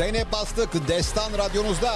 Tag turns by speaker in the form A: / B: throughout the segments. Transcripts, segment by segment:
A: Zeynep Bastık, Destan Radyonuzda.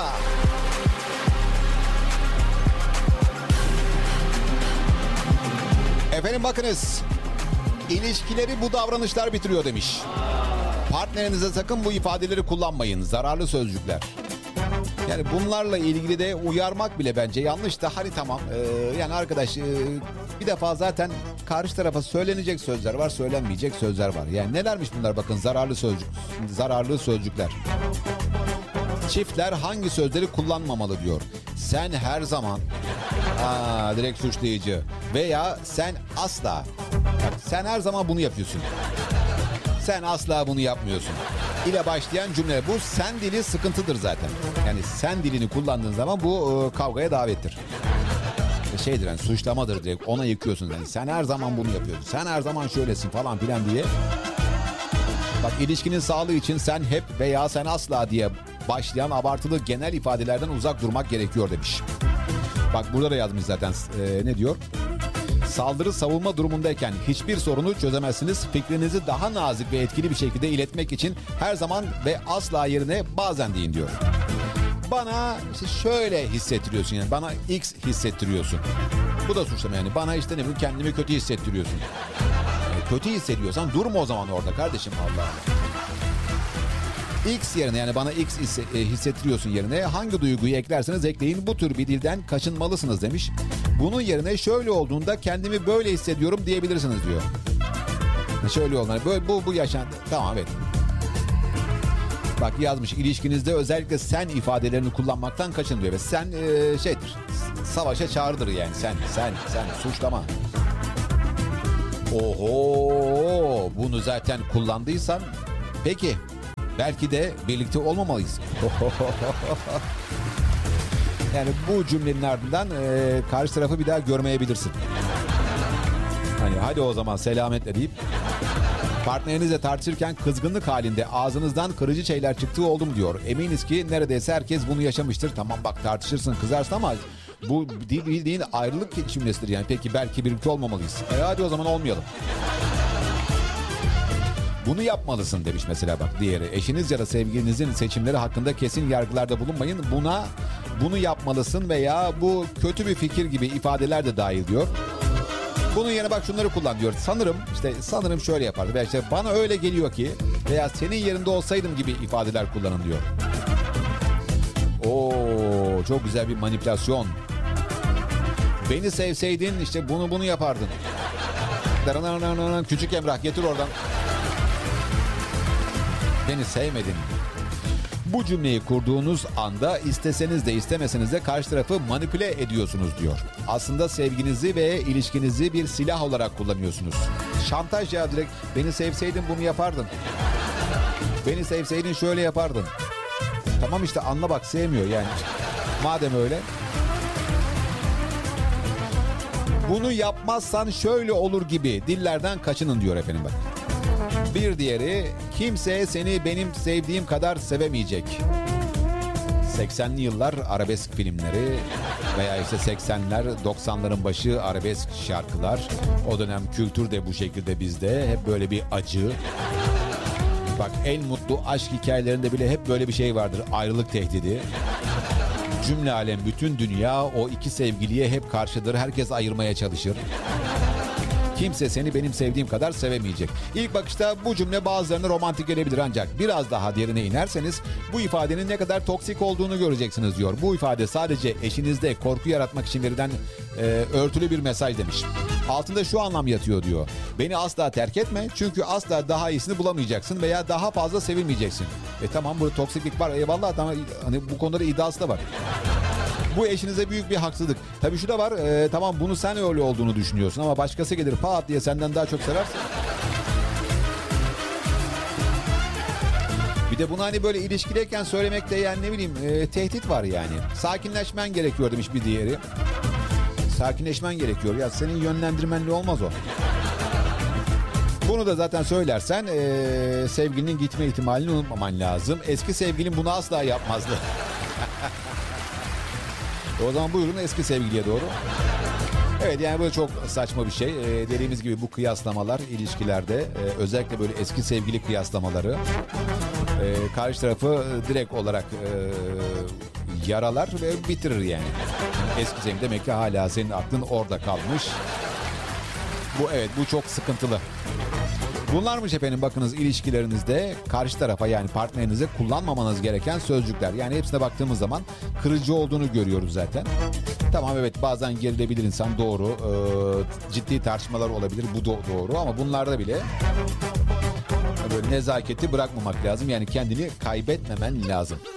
A: Efendim bakınız, ilişkileri bu davranışlar bitiriyor demiş. Partnerinize sakın bu ifadeleri kullanmayın. Zararlı sözcükler. Yani bunlarla ilgili de uyarmak bile bence yanlış da hani tamam. Yani arkadaş bir defa zaten karşı tarafa söylenecek sözler var, söylenmeyecek sözler var. Yani nelermiş bunlar, bakın, zararlı sözcükler. Çiftler hangi sözleri kullanmamalı diyor. Sen her zaman, direkt suçlayıcı, veya sen asla. Bak, sen her zaman bunu yapıyorsun. Sen asla bunu yapmıyorsun ile başlayan cümle. Bu sen dili sıkıntıdır zaten. Yani sen dilini kullandığın zaman bu kavgaya davettir. Şeydir yani, suçlamadır direkt, ona yıkıyorsun. Yani sen her zaman bunu yapıyorsun. Sen her zaman şöylesin falan filan diye. Bak, ilişkinin sağlığı için sen hep veya sen asla diye başlayan abartılı genel ifadelerden uzak durmak gerekiyor demiş. Bak burada da yazmış zaten, ne diyor? Saldırı savunma durumundayken hiçbir sorunu çözemezsiniz. Fikrinizi daha nazik ve etkili bir şekilde iletmek için her zaman ve asla yerine bazen deyin diyor. Bana işte şöyle hissettiriyorsun, yani bana X hissettiriyorsun. Bu da suçlama yani. Bana işte ne bileyim, kendimi kötü hissettiriyorsun. Yani kötü hissediyorsan durma o zaman orada kardeşim, Allah Allah. X yerine, yani bana X hissettiriyorsun yerine hangi duyguyu eklerseniz ekleyin bu tür bir dilden kaçınmalısınız demiş. Bunun yerine şöyle olduğunda kendimi böyle hissediyorum diyebilirsiniz diyor. Şöyle olduğunda böyle bu yaşantı. Tamam, evet. Bak yazmış, ilişkinizde özellikle sen ifadelerini kullanmaktan kaçın diyor. Ve sen şeydir, savaşa çağrıdır yani, sen suçlama. Oho, bunu zaten kullandıysan peki belki de birlikte olmamalıyız. Yani bu cümlenin ardından karşı tarafı bir daha görmeyebilirsin. Hani hadi o zaman selametle deyip partnerinizle tartışırken kızgınlık halinde ağzınızdan kırıcı şeyler çıktığı oldu mu diyor. Eminiz ki neredeyse herkes bunu yaşamıştır. Tamam bak, tartışırsın, kızarsın ama bu bildiğin ayrılık cümlesidir yani. Peki belki birlikte olmamalıyız. Hadi o zaman olmayalım. Bunu yapmalısın demiş mesela bak diğeri. Eşiniz ya da sevgilinizin seçimleri hakkında kesin yargılarda bulunmayın. Bunu yapmalısın veya bu kötü bir fikir gibi ifadeler de dahil diyor. Bunun yerine bak şunları kullan diyor. Sanırım şöyle yapardı. Veya işte bana öyle geliyor ki, veya senin yerinde olsaydım gibi ifadeler kullanın diyor. Oo, çok güzel bir manipülasyon. Beni sevseydin işte bunu yapardın. Küçük Emrah getir oradan. Beni sevmedin. Bu cümleyi kurduğunuz anda isteseniz de istemeseniz de karşı tarafı manipüle ediyorsunuz diyor. Aslında sevginizi ve ilişkinizi bir silah olarak kullanıyorsunuz. Şantaj ya, direkt beni sevseydin bunu yapardın. Beni sevseydin şöyle yapardın. Tamam işte, anla bak, sevmiyor yani. Madem öyle. Bunu yapmazsan şöyle olur gibi dillerden kaçının diyor efendim bak. Bir diğeri, kimse seni benim sevdiğim kadar sevemeyecek. 80'li yıllar arabesk filmleri veya işte 80'ler 90'ların başı arabesk şarkılar. O dönem kültür de bu şekilde bizde. Hep böyle bir acı. Bak, en mutlu aşk hikayelerinde bile hep böyle bir şey vardır. Ayrılık tehdidi. Cümle alem, bütün dünya o iki sevgiliye hep karşıdır. Herkes ayırmaya çalışır. Kimse seni benim sevdiğim kadar sevemeyecek. İlk bakışta bu cümle bazılarına romantik gelebilir, ancak biraz daha derine inerseniz bu ifadenin ne kadar toksik olduğunu göreceksiniz diyor. Bu ifade sadece eşinizde korku yaratmak için verilen örtülü bir mesaj demiş. Altında şu anlam yatıyor diyor. Beni asla terk etme, çünkü asla daha iyisini bulamayacaksın veya daha fazla sevilmeyeceksin. Tamam, burada toksiklik var, eyvallah, ama hani bu konuda iddiası da var. Bu eşinize büyük bir haksızlık. Tabii şu da var. Tamam, bunu sen öyle olduğunu düşünüyorsun ama başkası gelir pat diye senden daha çok seversin. Bir de bunu hani böyle ilişkideyken söylemekte, yani ne bileyim, tehdit var yani. Sakinleşmen gerekiyor demiş bir diğeri. Sakinleşmen gerekiyor. Ya senin yönlendirmenle olmaz o. Bunu da zaten söylersen sevgilinin gitme ihtimalini unutmaman lazım. Eski sevgilin bunu asla yapmazdı. O zaman buyurun eski sevgiliye doğru. Evet, yani bu çok saçma bir şey. Dediğimiz gibi bu kıyaslamalar ilişkilerde özellikle böyle eski sevgili kıyaslamaları karşı tarafı direkt olarak yaralar ve bitirir yani. Eski sevgili demek ki hala senin aklın orada kalmış. Bu çok sıkıntılı. Bunlarmış efendim, bakınız ilişkilerinizde karşı tarafa, yani partnerinize kullanmamanız gereken sözcükler. Yani hepsine baktığımız zaman kırıcı olduğunu görüyoruz zaten. Tamam, evet, bazen gerilebilir insan, doğru. Ciddi tartışmalar olabilir, bu doğru, ama bunlarda bile böyle nezaketi bırakmamak lazım. Yani kendini kaybetmemen lazım.